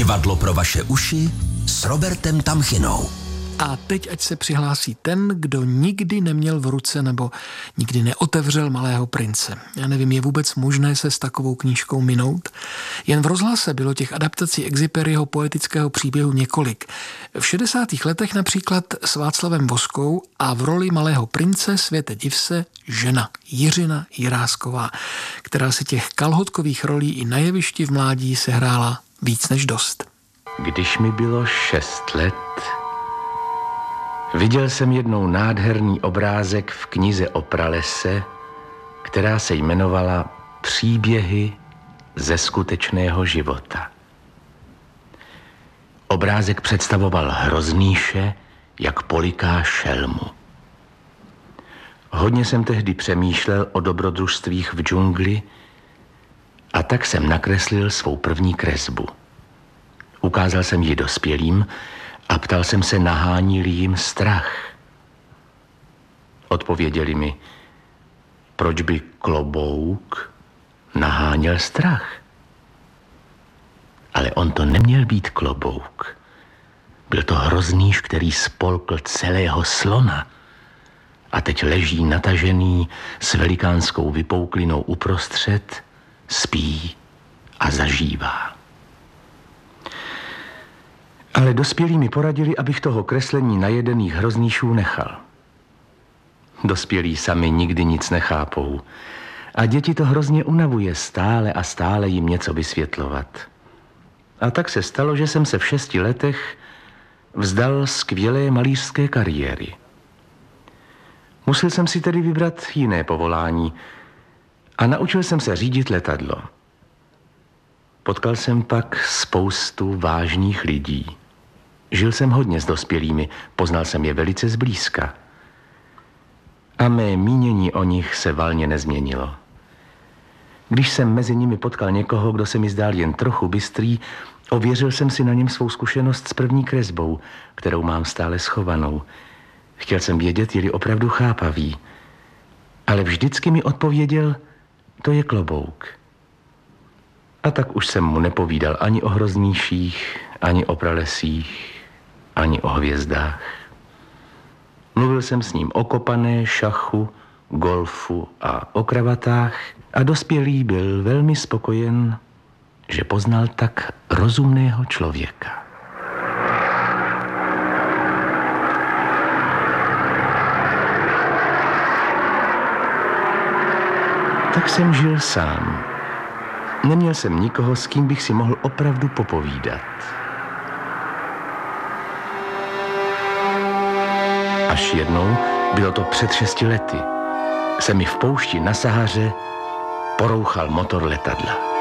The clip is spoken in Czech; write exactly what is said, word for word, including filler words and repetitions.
Divadlo pro vaše uši s Robertem Tamchinou. A teď ať se přihlásí ten, kdo nikdy neměl v ruce nebo nikdy neotevřel Malého prince. Já nevím, je vůbec možné se s takovou knížkou minout? Jen v rozhlase bylo těch adaptací Exuperyho poetického příběhu několik. V šedesátých letech například s Václavem Voskou a v roli Malého prince, světe div se, žena Jiřina Jirásková, která si těch kalhotkových rolí i na jevišti v mládí sehrála víc než dost. Když mi bylo šest let, viděl jsem jednou nádherný obrázek v knize o pralese, která se jmenovala Příběhy ze skutečného života. Obrázek představoval hroznýše, jak poliká šelmu. Hodně jsem tehdy přemýšlel o dobrodružstvích v džungli a tak jsem nakreslil svou první kresbu. Ukázal jsem ji dospělým a ptal jsem se, nahání-li jim strach. Odpověděli mi, proč by klobouk naháněl strach. Ale on to neměl být klobouk. Byl to hroznýš, který spolkl celého slona a teď leží natažený s velikánskou vypouklinou uprostřed, spí a zažívá. Ale dospělí mi poradili, abych toho kreslení najedených hroznýšů nechal. Dospělí sami nikdy nic nechápou a děti to hrozně unavuje stále a stále jim něco vysvětlovat. A tak se stalo, že jsem se v šesti letech vzdal skvělé malířské kariéry. Musel jsem si tedy vybrat jiné povolání a naučil jsem se řídit letadlo. Potkal jsem pak spoustu vážných lidí. Žil jsem hodně s dospělými, poznal jsem je velice zblízka. A mé mínění o nich se valně nezměnilo. Když jsem mezi nimi potkal někoho, kdo se mi zdál jen trochu bystrý, ověřil jsem si na něm svou zkušenost s první kresbou, kterou mám stále schovanou. Chtěl jsem vědět, je-li opravdu chápavý. Ale vždycky mi odpověděl, to je klobouk. A tak už jsem mu nepovídal ani o hroznýších, ani o pralesích, ani o hvězdách. Mluvil jsem s ním o kopané, šachu, golfu a o kravatách a dospělý byl velmi spokojen, že poznal tak rozumného člověka. Tak jsem žil sám. Neměl jsem nikoho, s kým bych si mohl opravdu popovídat. Až jednou, bylo to před šesti lety, se mi v poušti na Sahaře porouchal motor letadla.